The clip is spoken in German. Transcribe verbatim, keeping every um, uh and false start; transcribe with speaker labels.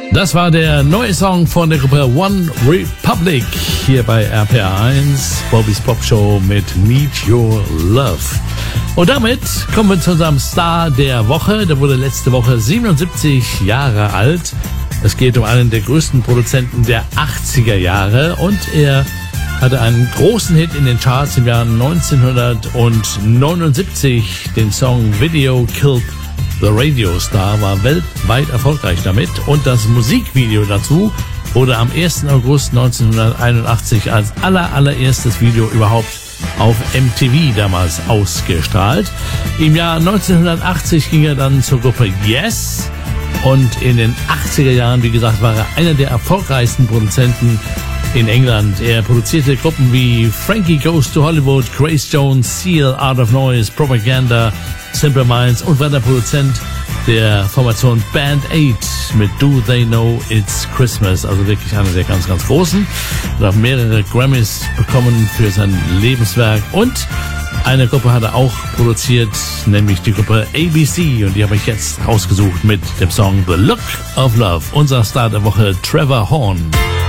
Speaker 1: Das war der neue Song von der Gruppe One Republic hier bei R P R eins, Bobby's Pop Show mit Need Your Love. Und damit kommen wir zu unserem Star der Woche. Der wurde letzte Woche siebenundsiebzig Jahre alt. Es geht um einen der größten Produzenten der achtziger Jahre und er hatte einen großen Hit in den Charts im Jahr neunzehnhundertneunundsiebzig. Den Song Video Killed the Radio Star, war weltweit erfolgreich damit und das Musikvideo dazu wurde am ersten August neunzehnhunderteinundachtzig als aller, allererstes Video überhaupt auf M T V damals ausgestrahlt. Im Jahr neunzehnhundertachtzig ging er dann zur Gruppe Yes und in den achtziger Jahren, wie gesagt, war er einer der erfolgreichsten Produzenten in England. Er produzierte Gruppen wie Frankie Goes to Hollywood, Grace Jones, Seal, Art of Noise, Propaganda, Simple Minds und war der Produzent der Formation Band Aid mit Do They Know It's Christmas, also wirklich einer der ganz, ganz großen. Er hat mehrere Grammys bekommen für sein Lebenswerk und eine Gruppe hat er auch produziert, nämlich die Gruppe A B C und die habe ich jetzt rausgesucht mit dem Song The Look of Love. Unser Star der Woche, Trevor Horn.